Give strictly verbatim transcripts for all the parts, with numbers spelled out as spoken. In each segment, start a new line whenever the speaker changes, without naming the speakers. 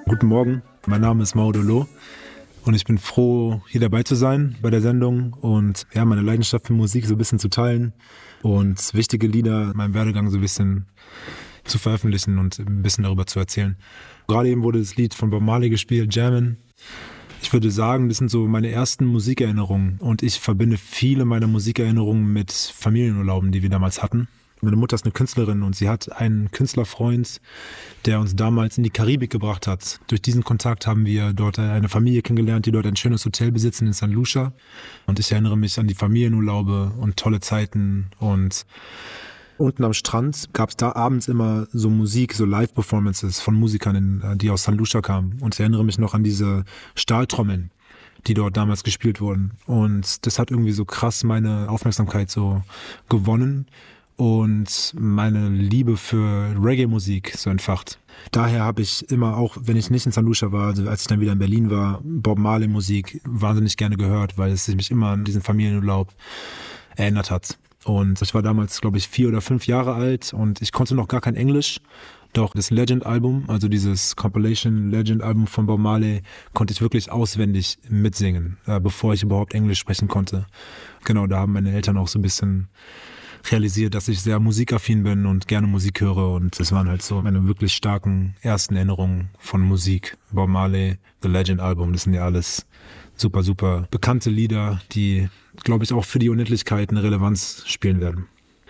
Guten Morgen, mein Name ist Maodo Lo und ich bin froh, hier dabei zu sein bei der Sendung und ja, meine Leidenschaft für Musik so ein bisschen zu teilen und wichtige Lieder in meinem Werdegang so ein bisschen zu veröffentlichen und ein bisschen darüber zu erzählen. Gerade eben wurde das Lied von Bob Marley gespielt, Jammin'. Ich würde sagen, das sind so meine ersten Musikerinnerungen und ich verbinde viele meiner Musikerinnerungen mit Familienurlauben, die wir damals hatten. Meine Mutter ist eine Künstlerin und sie hat einen Künstlerfreund, der uns damals in die Karibik gebracht hat. Durch diesen Kontakt haben wir dort eine Familie kennengelernt, die dort ein schönes Hotel besitzen in Sankt Lucia. Und ich erinnere mich an die Familienurlaube und tolle Zeiten. Und unten am Strand gab es da abends immer so Musik, so Live-Performances von Musikern, die aus Sankt Lucia kamen. Und ich erinnere mich noch an diese Stahltrommeln, die dort damals gespielt wurden. Und das hat irgendwie so krass meine Aufmerksamkeit so gewonnen und meine Liebe für Reggae-Musik so entfacht. Daher habe ich immer, auch wenn ich nicht in Sankt Lucia war, also als ich dann wieder in Berlin war, Bob Marley-Musik wahnsinnig gerne gehört, weil es mich immer an diesen Familienurlaub erinnert hat. Und ich war damals, glaube ich, vier oder fünf Jahre alt und ich konnte noch gar kein Englisch. Doch das Legend-Album, also dieses Compilation-Legend-Album von Bob Marley, konnte ich wirklich auswendig mitsingen, äh, bevor ich überhaupt Englisch sprechen konnte. Genau, da haben meine Eltern auch so ein bisschen realisiert, dass ich sehr musikaffin bin und gerne Musik höre. Und das waren halt so meine wirklich starken ersten Erinnerungen von Musik. Bob Marley, The Legend-Album, das sind ja alles super, super bekannte Lieder, die, glaube ich, auch für die Unendlichkeit eine Relevanz spielen werden.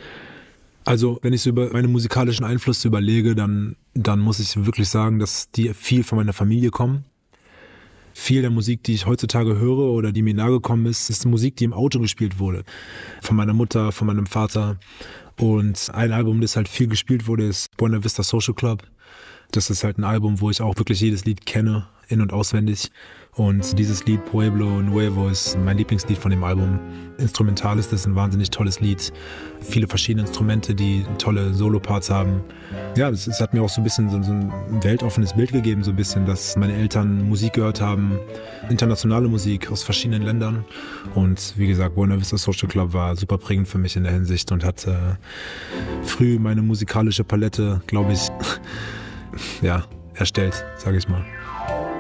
Also, wenn ich so über meine musikalischen Einflüsse überlege, dann, dann muss ich wirklich sagen, dass die viel von meiner Familie kommen. Viel der Musik, die ich heutzutage höre oder die mir nahegekommen ist, ist Musik, die im Auto gespielt wurde. Von meiner Mutter, von meinem Vater. Und ein Album, das halt viel gespielt wurde, ist Buena Vista Social Club. Das ist halt ein Album, wo ich auch wirklich jedes Lied kenne, in- und auswendig. Und dieses Lied Pueblo Nuevo ist mein Lieblingslied von dem Album. Instrumental ist das ein wahnsinnig tolles Lied. Viele verschiedene Instrumente, die tolle Solo-Parts haben. Ja, es, es hat mir auch so ein bisschen so, so ein weltoffenes Bild gegeben, so ein bisschen, dass meine Eltern Musik gehört haben, internationale Musik aus verschiedenen Ländern. Und wie gesagt, Buena Vista Social Club war super prägend für mich in der Hinsicht und hat äh, früh meine musikalische Palette, glaube ich, ja, erstellt, sage ich mal.